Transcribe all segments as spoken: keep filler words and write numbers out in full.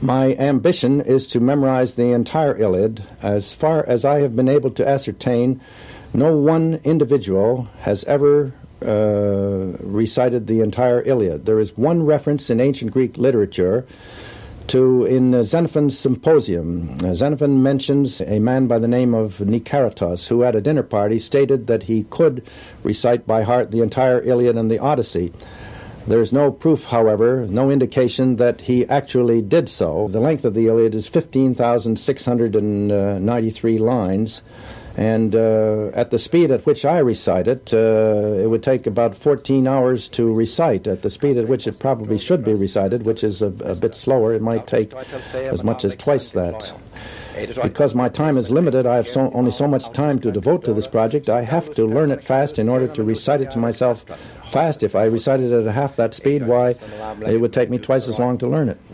My ambition is to memorize the entire Iliad. As far as I have been able to ascertain, no one individual has ever uh, recited the entire Iliad. There is one reference in ancient Greek literature to in uh, Xenophon's Symposium. Uh, Xenophon mentions a man by the name of Nicaratus, who at a dinner party stated that he could recite by heart the entire Iliad and the Odyssey. There's no proof, however, no indication that he actually did so. The length of the Iliad is fifteen thousand six hundred ninety-three lines, and uh, at the speed at which I recite it, uh, it would take about fourteen hours to recite. At the speed at which it probably should be recited, which is a, a bit slower, it might take as much as twice that. Because my time is limited, I have so, only so much time to devote to this project. I have to learn it fast in order to recite it to myself fast. If I recited it at half that speed, why, it would take me twice as long to learn it.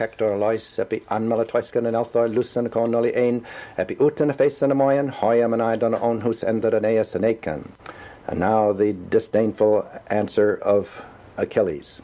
And now the disdainful answer of Achilles.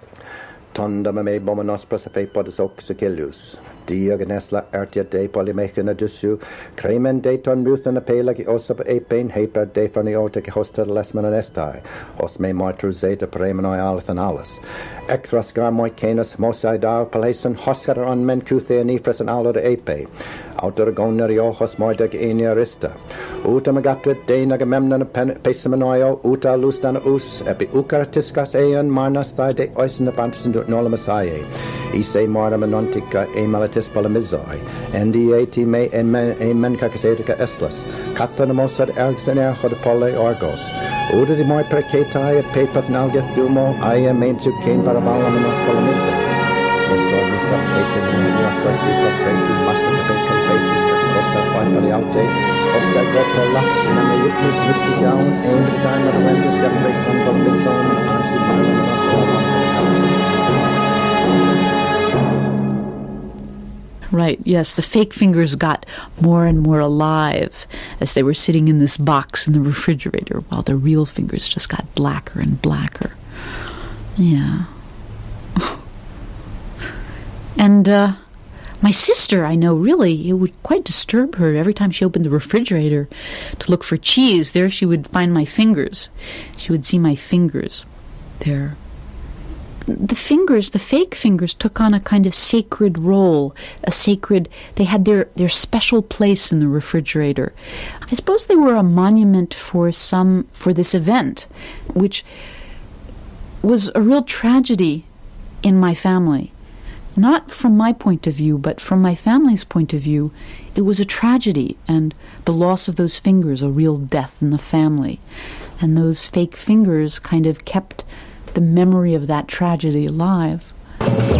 Diogenesla ertia de polymechina dusu, cremen de ton muthan a pelagi osap epain, haper de faniotic hosta lesman anestai, os me martru zeta premenoi althanalis. Ectras garmoi canis mosai dar palason hoscar on men cuthe and ifras and alor epe. Outer gonerio hos moideg eniarista. Uta magatrit de nagamemnon pesamanoio, uta lustan us, epi ucaratiscas eon marnas thai de oisin abamsin nolamasae. Ise mara manontica e malatis polemizoi, ndiati me emen cacasetica eslas, catanamosad ergsener hodapole orgos. Uda di moi precatai et pepath nalgeth dumo, aia mentu cain barabalamonos polemize. Ostor misaptasin in the associate tracing master confession, Costa Quantaliaute, Costa Greta Lux, Namayutis, Victus Yaun, and the time of the winter, Deborah Son, Polomizon, Arsi Barbaros. Right, yes, the fake fingers got more and more alive as they were sitting in this box in the refrigerator, while the real fingers just got blacker and blacker. Yeah. And uh, my sister, I know, really, it would quite disturb her every time she opened the refrigerator to look for cheese. There she would find my fingers. She would see my fingers there. The fingers, the fake fingers, took on a kind of sacred role, a sacred, they had their, their special place in the refrigerator. I suppose they were a monument for some, for this event, which was a real tragedy in my family. Not from my point of view, but from my family's point of view, it was a tragedy, and the loss of those fingers, a real death in the family. And those fake fingers kind of kept the memory of that tragedy alive.